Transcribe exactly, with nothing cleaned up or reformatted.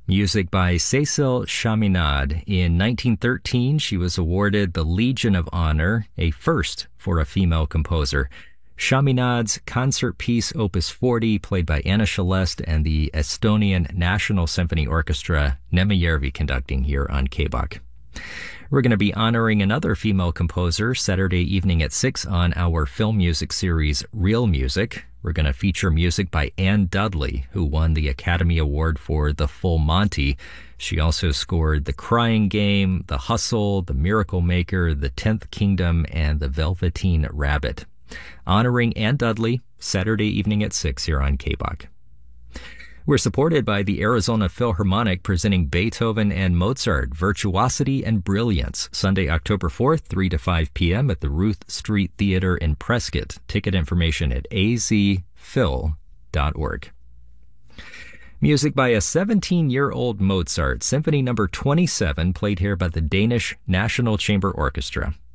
Music by Cecile Chaminade. In nineteen thirteen, she was awarded the Legion of Honor, a first for a female composer. Chaminade's concert piece Opus forty, played by Anna Celeste and the Estonian National Symphony Orchestra, Nemmi Järvi conducting here on K B O C. We're going to be honoring another female composer Saturday evening at six on our film music series Real Music. We're going to feature music by Anne Dudley, who won the Academy Award for The Full Monty. She also scored The Crying Game, The Hustle, The Miracle Maker, The Tenth Kingdom, and The Velveteen Rabbit. Honoring Anne Dudley, Saturday evening at six here on K B O C. We're supported by the Arizona Philharmonic presenting Beethoven and Mozart, Virtuosity and Brilliance, Sunday, October fourth, three to five p.m. at the Ruth Street Theater in Prescott. Ticket information at a z phil dot org. Music by a seventeen-year-old Mozart, Symphony number twenty-seven, played here by the Danish National Chamber Orchestra.